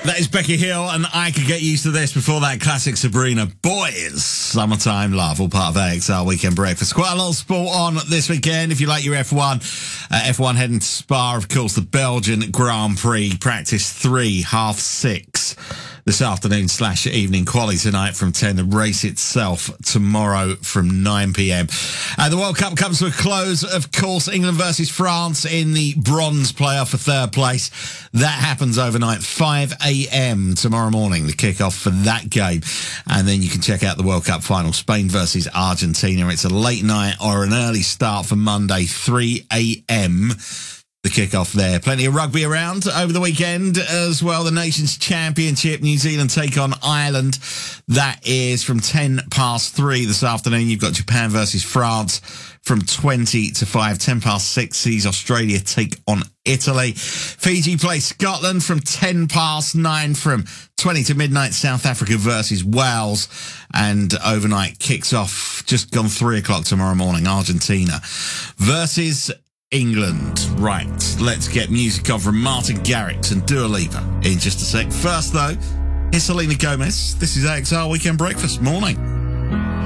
That is Becky Hill, and I Could Get Used to This. Before that, classic Sabrina. Boys, Summertime Love, all part of AXR Weekend Breakfast. Quite a lot of sport on this weekend. If you like your F1, F1 heading to Spa, of course, the Belgian Grand Prix, practice 3, half 6. This afternoon / evening quali tonight from 10. The race itself tomorrow from 9 p.m. The World Cup comes to a close, of course. England versus France in the bronze playoff for third place. That happens overnight, 5 a.m. tomorrow morning, the kickoff for that game. And then you can check out the World Cup final, Spain versus Argentina. It's a late night or an early start for Monday, 3 a.m. the kickoff there. Plenty of rugby around over the weekend as well. The Nations Championship, New Zealand take on Ireland. That is from 3:10 this afternoon. You've got Japan versus France from 20 to 5. 6:10 sees Australia take on Italy. Fiji play Scotland from 9:10 from 20 to midnight. South Africa versus Wales. And overnight kicks off just gone 3 o'clock tomorrow morning. Argentina versus England. Right, let's get music on from Martin Garrix and Dua Lipa in just a sec. First, though, here's Selena Gomez. This is AXR Weekend Breakfast. Morning.